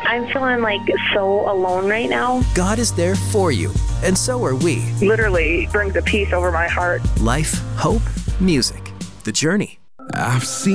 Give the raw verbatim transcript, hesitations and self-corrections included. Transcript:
I'm feeling like so alone right now. God is there for you, and so are we. Literally brings a peace over my heart. Life, hope, music. The Journey. I've seen